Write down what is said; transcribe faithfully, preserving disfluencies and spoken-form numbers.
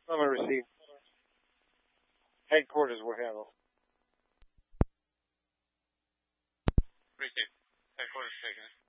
I'm gonna receive. Headquarters will handle. Receive. Headquarters taking it.